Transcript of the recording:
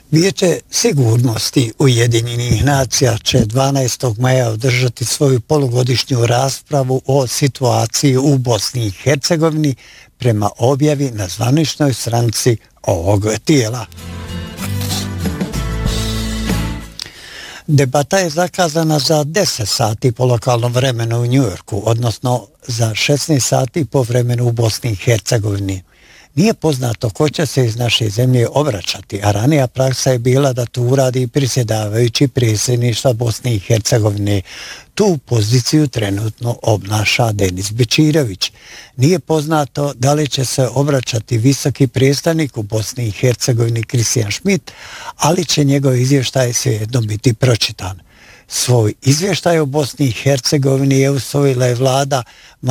Vijeće sigurnosti Ujedinjenih nacija će 12. maja održati svoju polugodišnju raspravu o situaciji u Bosni i Hercegovini prema objavi na zvaničnoj stranici ovog tijela. Debata je zakazana za 10 sati po lokalnom vremenu u Njujorku, odnosno za 16 sati po vremenu u Bosni i Hercegovini. Nije poznato ko će se iz naše zemlje obraćati, a ranija praksa je bila da to uradi predsjedavajući predsjedništva Bosne i Hercegovine. Tu poziciju trenutno obnaša Denis Bečirović. Nije poznato da li će se obraćati visoki predstavnik u Bosni i Hercegovini Christian Schmidt, ali će njegov izvještaj svejedno biti pročitan. Svoj izvještaj o Bosni i Hercegovini je usvojila vlada